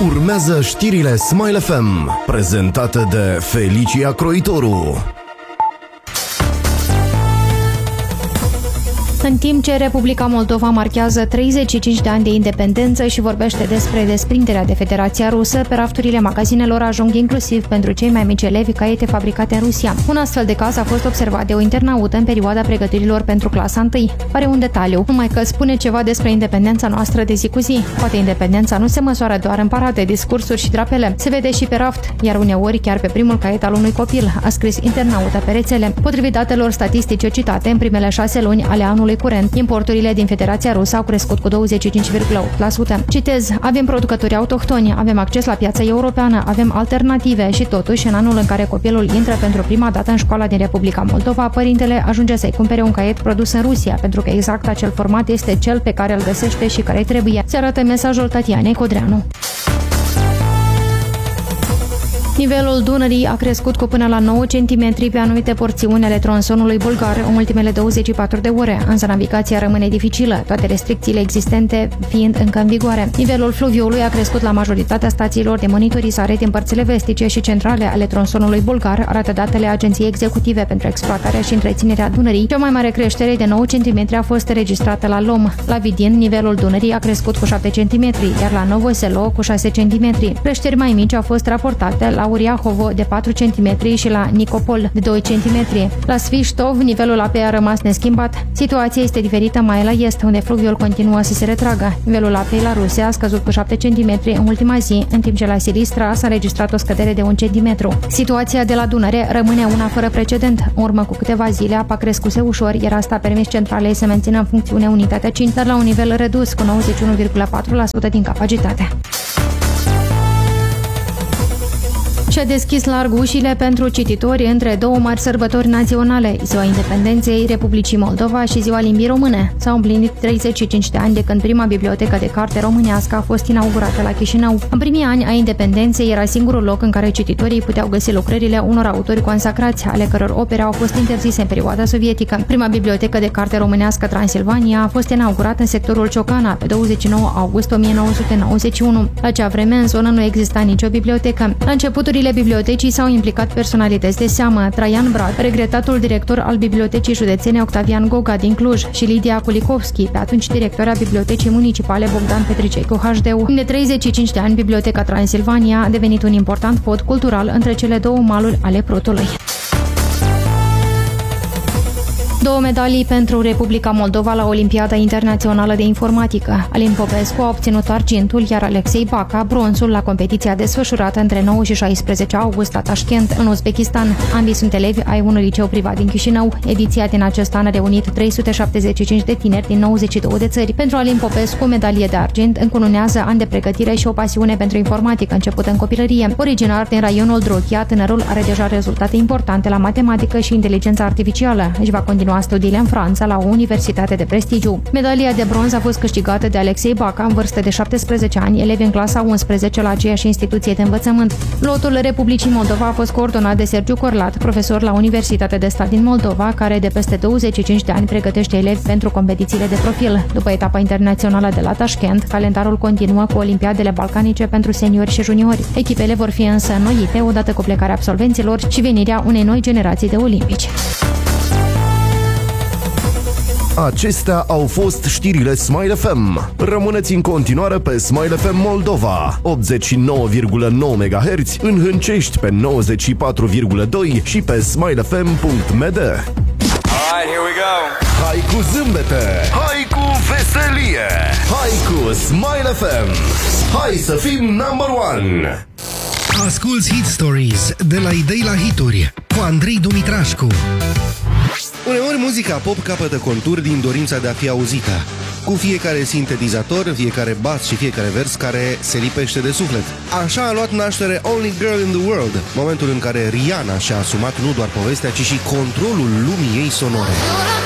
Urmează știrile Smile FM, prezentate de Felicia Croitoru. În timp ce Republica Moldova marchează 35 de ani de independență și vorbește despre desprinderea de Federația Rusă, pe rafturile magazinelor ajung inclusiv pentru cei mai mici elevi caiete fabricate în Rusia. Un astfel de caz a fost observat de o internaută în perioada pregătirilor pentru clasa 1. Pare un detaliu, numai că spune ceva despre independența noastră de zi cu zi. Poate independența nu se măsoară doar în parade, discursuri și drapele. Se vede și pe raft, iar uneori chiar pe primul caiet al unui copil, a scris internauta pe rețele. Potrivit datelor statistice citate, în primele 6 luni ale anului curent, importurile din Federația Rusă au crescut cu 25,8%. Citez, avem producători autohtoni, avem acces la piața europeană, avem alternative și totuși, în anul în care copilul intră pentru prima dată în școala din Republica Moldova, părintele ajunge să-i cumpere un caiet produs în Rusia, pentru că exact acel format este cel pe care îl găsește și care trebuie. Se arată mesajul Tatianei Codreanu. Nivelul Dunării a crescut cu până la 9 cm pe anumite porțiuni ale tronsonului bulgar în ultimele 24 de ore, însă navigația rămâne dificilă, toate restricțiile existente fiind încă în vigoare. Nivelul fluviului a crescut la majoritatea stațiilor de monitorizare din părțile vestice și centrale ale tronsonului bulgar, arată datele Agenției Executive pentru Exploatarea și Întreținerea Dunării. Cea mai mare creștere de 9 cm a fost registrată la Lom. La Vidin, nivelul Dunării a crescut cu 7 cm, iar la Novoselo cu 6 cm. Creșteri mai mici au fost raportate la Uriahovo de 4 cm și la Nicopol de 2 cm. La Sviștov, nivelul apei a rămas neschimbat. Situația este diferită mai la est, unde fluviul continuă să se retragă. Nivelul apei la Rusia a scăzut cu 7 cm în ultima zi, în timp ce la Silistra s-a înregistrat o scădere de 1 cm. Situația de la Dunăre rămâne una fără precedent. În urmă cu câteva zile, apa crescuse ușor, iar asta a permis centralei să mențină în funcțiune unitatea 5, dar la un nivel redus, cu 91,4% din capacitate. Și-a deschis larg ușile pentru cititori între două mari sărbători naționale, Ziua Independenței Republicii Moldova și Ziua Limbii Române. S-au împlinit 35 de ani de când prima bibliotecă de carte românească a fost inaugurată la Chișinău. În primii ani a independenței era singurul loc în care cititorii puteau găsi lucrările unor autori consacrați, ale căror opere au fost interzise în perioada sovietică. Prima bibliotecă de carte românească Transilvania a fost inaugurată în sectorul Ciocana pe 29 august 1991. La acea vreme, în zonă nu exista nicio bibliotecă. La începuturile bibliotecii s-au implicat personalități de seamă, Traian Brad, regretatul director al Bibliotecii Județene Octavian Goga din Cluj și Lidia Kulikovski, pe atunci directora Bibliotecii Municipale Bogdan Petricei cu HD. În de 35 de ani, Biblioteca Transilvania a devenit un important pod cultural între cele două maluri ale Prutului. 2 medalii pentru Republica Moldova la Olimpiada Internațională de Informatică. Alin Popescu a obținut argintul, iar Alexei Baca bronzul la competiția desfășurată între 9 și 16 august la Tashkent, în Uzbekistan. Ambii sunt elevi ai unui liceu privat din Chișinău. Ediția din acest an a reunit 375 de tineri din 92 de țări. Pentru Alin Popescu, medalie de argint încununează ani de pregătire și o pasiune pentru informatică începută în copilărie. Originar din raionul Drochia, tânărul are deja rezultate importante la matematică și inteligența artificială. Își va continua studiile în Franța la o universitate de prestigiu. Medalia de bronz a fost câștigată de Alexei Baca în vârstă de 17 ani, elevi în clasa 11 la aceeași instituție de învățământ. Lotul Republicii Moldova a fost coordonat de Sergiu Corlat, profesor la Universitatea de Stat din Moldova, care de peste 25 de ani pregătește elevi pentru competițiile de profil. După etapa internațională de la Tashkent, calendarul continuă cu olimpiadele balcanice pentru seniori și juniori. Echipele vor fi însă înnoite odată cu plecarea absolvenților și venirea unei noi generații de olimpici. Acestea au fost știrile Smile FM. Rămâneți în continuare pe Smile FM Moldova, 89,9 MHz, în Hâncești pe 94,2 și pe smilefm.md. Alright, here we go. Hai cu zâmbete, hai cu veselie, hai cu Smile FM. Hai să fim number one. Asculți Hit Stories de la idei la hituri cu Andrei Dumitrașcu. Uneori muzica pop capătă conturi din dorința de a fi auzită, cu fiecare sintetizator, fiecare bas și fiecare vers care se lipește de suflet. Așa a luat naștere Only Girl in the World, momentul în care Rihanna și-a asumat nu doar povestea, ci și controlul lumii ei sonore.